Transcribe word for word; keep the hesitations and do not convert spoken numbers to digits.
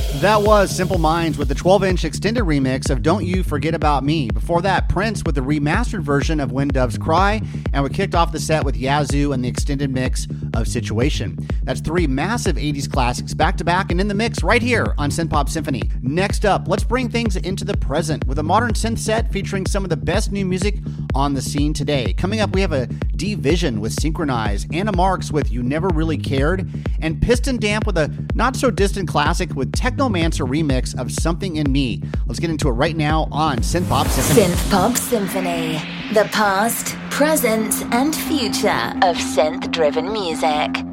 That was Simple Minds with the twelve-inch extended remix of Don't You Forget About Me. Before that, Prince with the remastered version of When Doves Cry, and we kicked off the set with Yazoo and the extended mix of Situation. That's three massive eighties classics back-to-back and in the mix right here on Synth Pop Symphony. Next up, let's bring things into the present with a modern synth set featuring some of the best new music on the scene today. Coming up, we have a D-Vision with Synchronize, Anna Marks with You Never Really Cared, and Piston Damp with a not-so-distant classic with Technomancer remix of Something in Me. Let's get into it right now on Synth Pop Symphony. Synth Pop Symphony, the past, present, and future of synth-driven music.